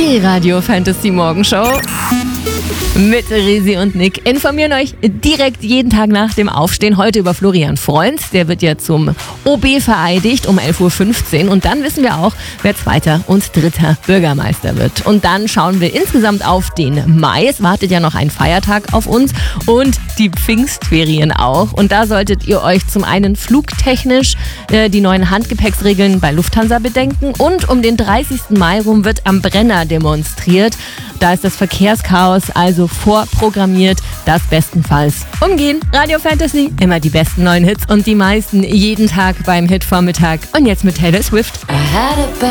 Die Radio Fantasy Morgenshow mit Risi und Nick informieren euch direkt jeden Tag nach dem Aufstehen. Heute über Florian Freund. Der wird ja zum OB vereidigt um 11.15 Uhr. Und dann wissen wir auch, wer zweiter und dritter Bürgermeister wird. Und dann schauen wir insgesamt auf den Mai. Es wartet ja noch ein Feiertag auf uns und die Pfingstferien auch. Und da solltet ihr euch zum einen flugtechnisch die neuen Handgepäcksregeln bei Lufthansa bedenken. Und um den 30. Mai rum wird am Brenner demonstriert. Da ist das Verkehrschaos also vorprogrammiert. Das bestenfalls umgehen. Radio Fantasy, immer die besten neuen Hits und die meisten jeden Tag beim Hitvormittag. Und jetzt mit Taylor Swift.